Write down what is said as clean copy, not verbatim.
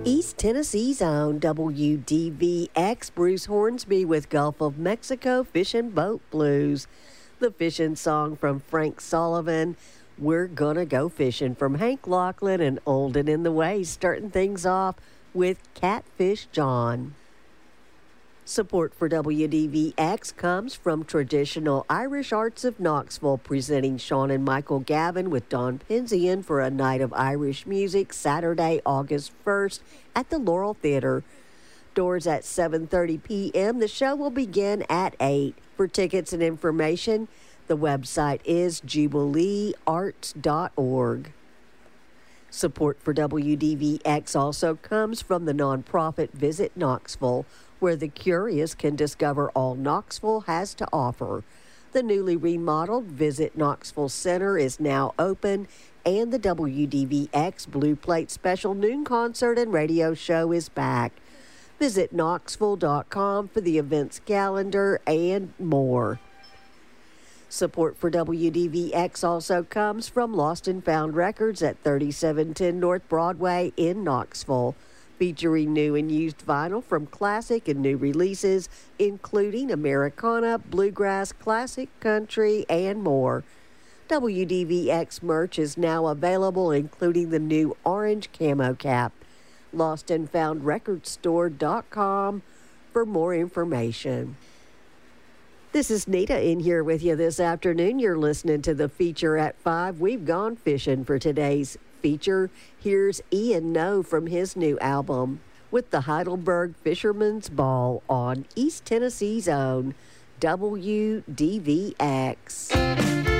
East Tennessee's own WDVX, Bruce Hornsby with Gulf of Mexico Fishing Boat Blues. The fishing song from Frank Sullivan, We're Gonna Go Fishing, from Hank Lachlan and Olden in the Way, starting things off with Catfish John. Support for WDVX comes from Traditional Irish Arts of Knoxville, presenting Sean and Michael Gavin with Don Penzian for a night of Irish music Saturday, August 1st at the Laurel Theater. Doors at 7:30 p.m. The show will begin at 8. For tickets and information, the website is jubileearts.org. Support for WDVX also comes from the nonprofit Visit Knoxville, where the curious can discover all Knoxville has to offer. The newly remodeled Visit Knoxville Center is now open, and the WDVX Blue Plate Special Noon Concert and Radio Show is back. Visit Knoxville.com for the events calendar and more. Support for WDVX also comes from Lost and Found Records at 3710 North Broadway in Knoxville, featuring new and used vinyl from classic and new releases, including Americana, bluegrass, classic, country, and more. WDVX merch is now available, including the new orange camo cap. LostandFoundRecordStore.com for more information. This is Nita in here with you this afternoon. You're listening to the feature at 5. We've gone fishing for today's feature. Here's Ian No from his new album with the Heidelberg Fisherman's Ball on East Tennessee's own WDVX.